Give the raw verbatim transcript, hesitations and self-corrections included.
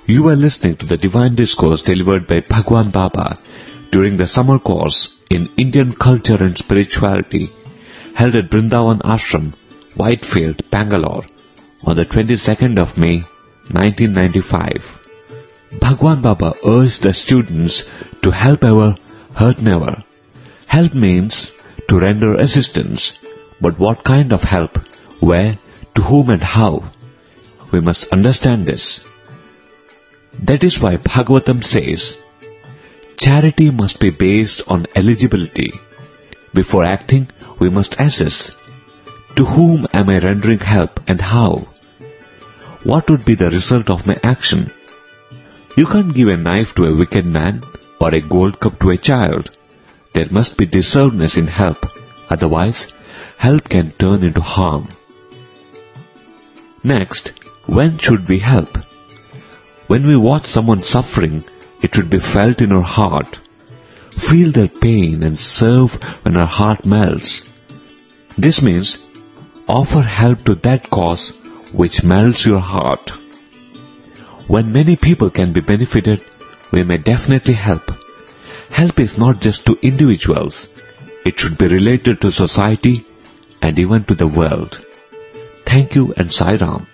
You are listening to the Divine Discourse delivered by Bhagwan Baba during the summer course in Indian Culture and Spirituality held at Brindavan Ashram, Whitefield, Bangalore on the twenty-second of May, nineteen ninety-five. Bhagwan Baba urged the students to help ever, hurt never. Help means to render assistance, but what kind of help, where, to whom and how? We must understand this. That is why Bhagavatam says, charity must be based on eligibility. Before acting, we must assess, to whom am I rendering help and how? What would be the result of my action? You can't give a knife to a wicked man or a gold cup to a child. There must be deservedness in help, otherwise help can turn into harm. Next, when should we help? When we watch someone suffering, it should be felt in our heart. Feel their pain and serve when our heart melts. This means offer help to that cause which melts your heart. When many people can be benefited, we may definitely help. Help is not just to individuals. It should be related to society and even to the world. Thank you and Sai Ram.